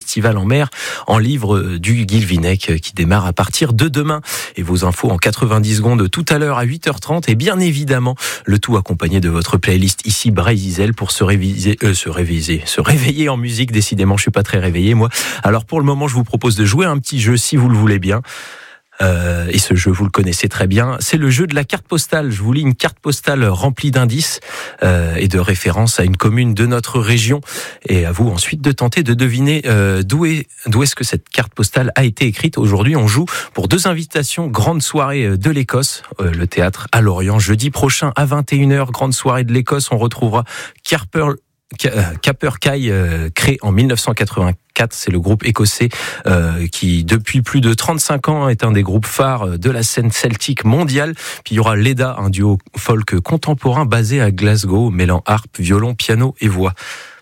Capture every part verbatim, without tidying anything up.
festival en mer en livre du Guilvinec qui démarre à partir de demain. Et vos infos en quatre-vingt-dix secondes tout à l'heure à huit heures trente et bien évidemment le tout accompagné de votre playlist ici Brésil pour se réviser, euh, se réviser, se réveiller en musique. Décidément, je suis pas très réveillé moi. Alors pour le moment, je vous propose de jouer un petit jeu si vous le voulez bien. Euh, et ce jeu, vous le connaissez très bien, c'est le jeu de la carte postale. Je vous lis une carte postale remplie d'indices euh, et de références à une commune de notre région. Et à vous ensuite de tenter de deviner euh, d'où est, d'où est-ce que cette carte postale a été écrite. Aujourd'hui, on joue pour deux invitations. Grande soirée de l'Écosse, euh, le théâtre à Lorient. Jeudi prochain à vingt et une heures, grande soirée de l'Écosse. On retrouvera Carper... Caper Caille, euh, créé en dix-neuf cent quatre-vingt-quatre, c'est le groupe écossais euh, qui depuis plus de trente-cinq ans est un des groupes phares de la scène celtique mondiale. Puis il y aura Leda, un duo folk contemporain basé à Glasgow, mêlant harpe, violon, piano et voix.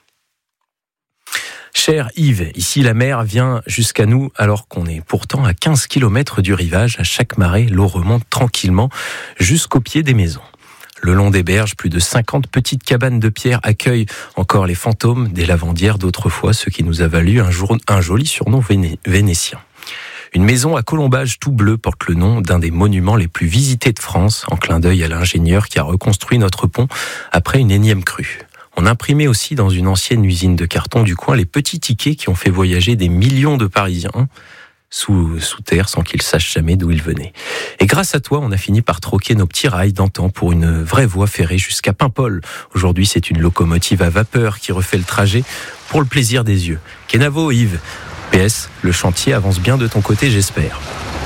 Cher Yves, ici la mer vient jusqu'à nous alors qu'on est pourtant à quinze kilomètres du rivage. À chaque marée, l'eau remonte tranquillement jusqu'au pied des maisons. Le long des berges, plus de cinquante petites cabanes de pierre accueillent encore les fantômes des lavandières d'autrefois, ce qui nous a valu un, jour, un joli surnom véné, vénitien. Une maison à colombage tout bleu porte le nom d'un des monuments les plus visités de France, en clin d'œil à l'ingénieur qui a reconstruit notre pont après une énième crue. On imprimait aussi dans une ancienne usine de carton du coin les petits tickets qui ont fait voyager des millions de Parisiens Sous, sous terre sans qu'ils sachent jamais d'où ils venaient. Et grâce à toi, on a fini par troquer nos petits rails d'antan pour une vraie voie ferrée jusqu'à Paimpol. Aujourd'hui, c'est une locomotive à vapeur qui refait le trajet pour le plaisir des yeux. Kenavo, Yves. P S, le chantier avance bien de ton côté, j'espère.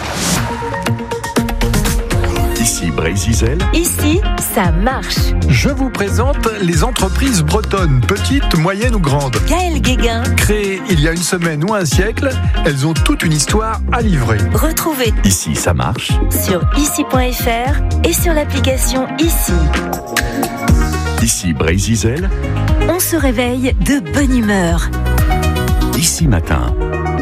Ici Brésil. Ici, ça marche. Je vous présente les entreprises bretonnes, petites, moyennes ou grandes. Gaël Guéguin. Créées il y a une semaine ou un siècle, elles ont toute une histoire à livrer. Retrouvez Ici ça marche sur ici point f r et sur l'application Ici. Ici Brésil. On se réveille de bonne humeur. Ici matin.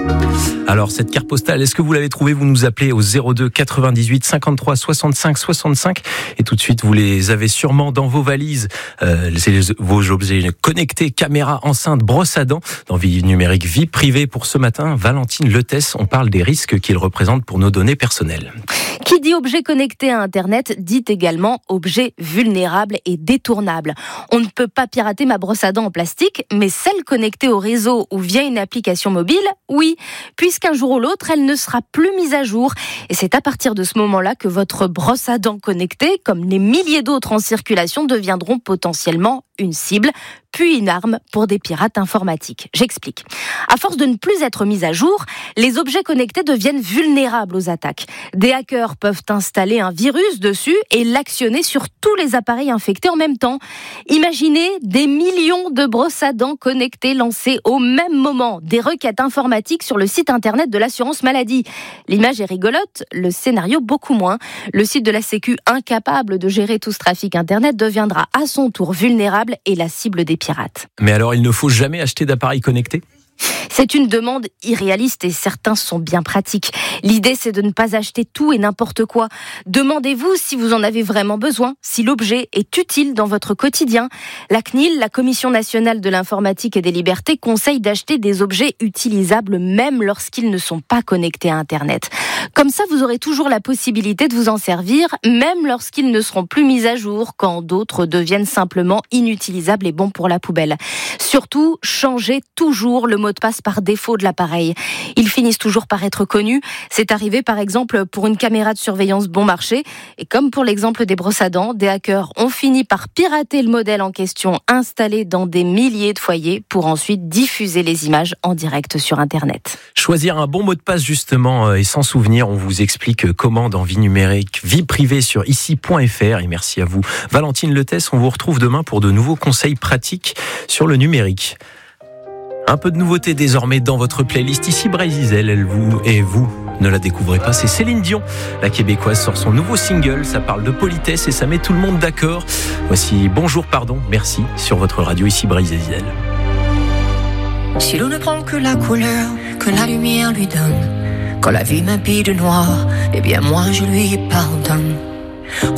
Alors cette carte postale, est-ce que vous l'avez trouvée? Vous nous appelez au zéro deux quatre-vingt-dix-huit cinquante-trois soixante-cinq soixante-cinq et tout de suite vous les avez sûrement dans vos valises. Euh, c'est les, vos objets connectés, caméra, enceinte, brosse à dents. Dans Vie numérique, vie privée pour ce matin, Valentine Letès, on parle des risques qu'ils représentent pour nos données personnelles. Qui dit objet connecté à Internet dit également objet vulnérable et détournable. On ne peut pas pirater ma brosse à dents en plastique, mais celle connectée au réseau ou via une application mobile, oui, puisqu'un jour ou l'autre, elle ne sera plus mise à jour. Et c'est à partir de ce moment-là que votre brosse à dents connectée, comme les milliers d'autres en circulation, deviendront potentiellement une cible, puis une arme pour des pirates informatiques. J'explique. À force de ne plus être mis à jour, les objets connectés deviennent vulnérables aux attaques. Des hackers peuvent installer un virus dessus et l'actionner sur tous les appareils infectés en même temps. Imaginez des millions de brosses à dents connectées lancées au même moment, des requêtes informatiques sur le site internet de l'assurance maladie. L'image est rigolote, le scénario beaucoup moins. Le site de la Sécu, incapable de gérer tout ce trafic internet, deviendra à son tour vulnérable et la cible des pirates. Mais alors, il ne faut jamais acheter d'appareils connectés ? C'est une demande irréaliste et certains sont bien pratiques. L'idée, c'est de ne pas acheter tout et n'importe quoi. Demandez-vous si vous en avez vraiment besoin, si l'objet est utile dans votre quotidien. La C N I L, la Commission nationale de l'informatique et des libertés, conseille d'acheter des objets utilisables même lorsqu'ils ne sont pas connectés à Internet. Comme ça, vous aurez toujours la possibilité de vous en servir, même lorsqu'ils ne seront plus mis à jour, quand d'autres deviennent simplement inutilisables et bons pour la poubelle. Surtout, changez toujours le mot de passe par défaut de l'appareil. Ils finissent toujours par être connus. C'est arrivé par exemple pour une caméra de surveillance bon marché. Et comme pour l'exemple des brosses à dents, des hackers ont fini par pirater le modèle en question installé dans des milliers de foyers pour ensuite diffuser les images en direct sur Internet. Choisir un bon mot de passe justement et sans souvenir, on vous explique comment dans Vie numérique, vie privée sur ici point f r. Et merci à vous Valentine Letès, on vous retrouve demain pour de nouveaux conseils pratiques sur le numérique. Un peu de nouveauté désormais dans votre playlist ici Brésil, elle vous et vous ne la découvrez pas, c'est Céline Dion. La Québécoise sort son nouveau single, ça parle de politesse et ça met tout le monde d'accord. Voici Bonjour Pardon, merci sur votre radio ici Brésil. Si l'eau ne prend que la couleur que la lumière lui donne, quand la vie m'habille de noir, eh bien moi je lui pardonne.